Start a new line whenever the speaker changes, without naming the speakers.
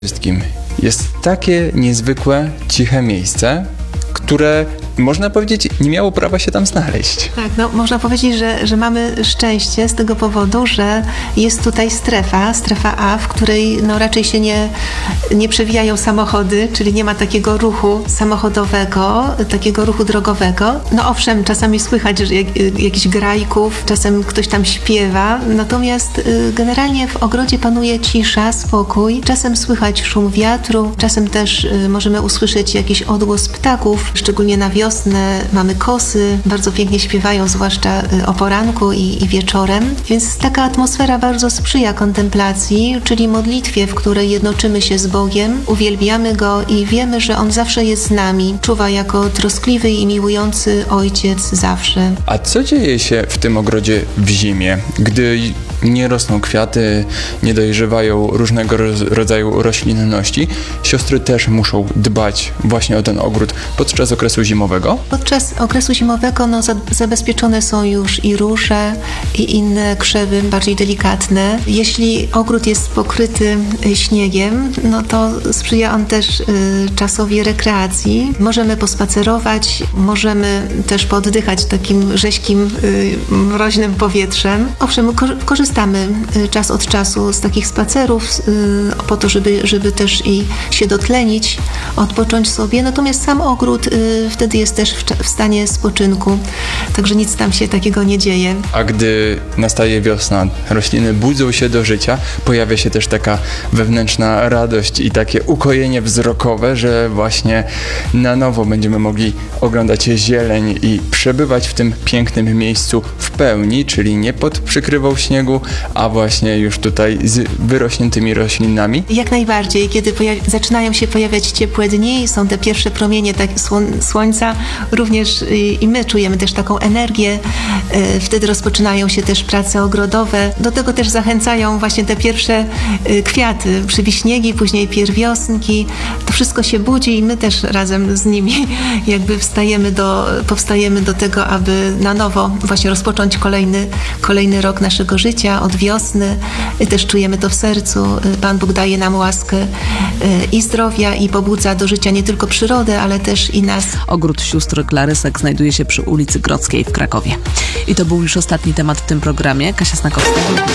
Wszystkim jest takie niezwykłe, ciche miejsce, które można powiedzieć nie miało prawa się tam znaleźć.
Tak, no można powiedzieć, że mamy szczęście z tego powodu, że jest tutaj strefa A, w której no raczej się nie przewijają samochody, czyli nie ma takiego ruchu samochodowego, takiego ruchu drogowego. No owszem, czasami słychać że jakichś grajków, czasem ktoś tam śpiewa, natomiast generalnie w ogrodzie panuje cisza, spokój. Czasem słychać szum wiatru, czasem też możemy usłyszeć jakiś odgłos ptaków, szczególnie na wiosnę mamy kosy, bardzo pięknie śpiewają, zwłaszcza o poranku i wieczorem, więc taka atmosfera bardzo sprzyja kontemplacji, czyli modlitwie, w której jednoczymy się z Bogiem, uwielbiamy Go i wiemy, że On zawsze jest z nami, czuwa jako troskliwy i miłujący Ojciec zawsze.
A co dzieje się w tym ogrodzie w zimie, gdy nie rosną kwiaty, nie dojrzewają różnego rodzaju roślinności? Siostry też muszą dbać właśnie o ten ogród podczas okresu zimowego?
Podczas okresu zimowego zabezpieczone są już i róże, i inne krzewy bardziej delikatne. Jeśli ogród jest pokryty śniegiem, no to sprzyja on też czasowi rekreacji. Możemy pospacerować, możemy też pooddychać takim rześkim, mroźnym powietrzem. Owszem, korzystamy czas od czasu z takich spacerów po to, żeby też i się dotlenić, odpocząć sobie. Natomiast sam ogród wtedy jest też w stanie spoczynku, także nic tam się takiego nie dzieje.
A gdy nastaje wiosna, rośliny budzą się do życia, pojawia się też taka wewnętrzna radość i takie ukojenie wzrokowe, że właśnie na nowo będziemy mogli oglądać zieleń i przebywać w tym pięknym miejscu w pełni, czyli nie pod przykrywą śniegu, a właśnie już tutaj z wyrośniętymi roślinami.
Jak najbardziej, kiedy zaczynają się pojawiać ciepłe dni, są te pierwsze promienie słońca, również i my czujemy też taką energię. Wtedy rozpoczynają się też prace ogrodowe. Do tego też zachęcają właśnie te pierwsze kwiaty, przywiśniegi, później pierwiosnki. To wszystko się budzi i my też razem z nimi jakby powstajemy do tego, aby na nowo właśnie rozpocząć kolejny rok naszego życia od wiosny. Też czujemy to w sercu. Pan Bóg daje nam łaskę i zdrowia i pobudza do życia nie tylko przyrodę, ale też i nas.
Ogród sióstr Klarysek znajduje się przy ulicy Grodzkiej w Krakowie. I to był już ostatni temat w tym programie. Kasia Snakowska.